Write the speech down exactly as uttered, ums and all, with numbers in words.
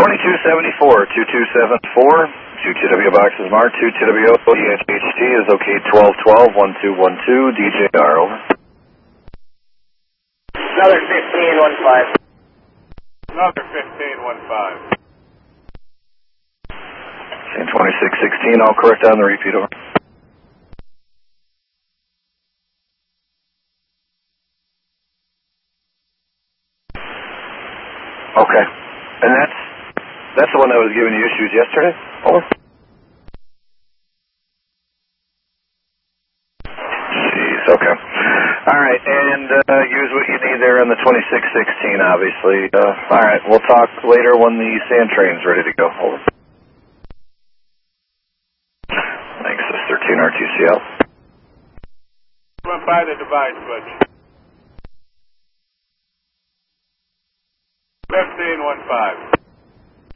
twenty-two seventy-four, two two seven four, two T W boxes marked, two T W O, D H T is OK twelve twelve, one two one two, D J R, over. Another fifteen one five. Another fifteen one five. twenty-six sixteen, all correct on the repeat, over. Okay. And that's that's the one that was giving you issues yesterday? Over. Jeez, okay. All right, and uh, use what you need there on the twenty-six sixteen, obviously. Uh, all right, we'll talk later when the sand train's ready to go. Over. Thanks, this is thirteen R T C L. Run by the device, Butch. fifteen one five.